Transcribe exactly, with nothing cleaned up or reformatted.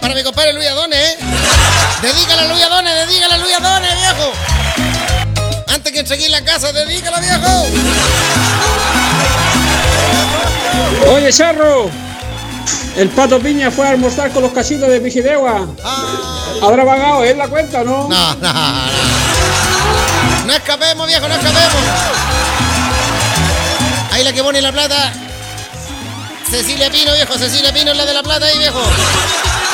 Para mi compadre Luis Adones, ¿eh? Dedícala a Luis Adones, dedícala a Luis Adones, viejo. Antes que seguir la casa, dedícala, viejo. Oye, Charro, el Pato Piña fue a almorzar con los casitos de Pijidegua. Ah. ¿Habrá pagado él la cuenta o no? No, no, no. No escapemos, viejo, no escapemos. Ahí la que pone la plata. Cecilia Pino, viejo, Cecilia Pino es la de la plata ahí, viejo.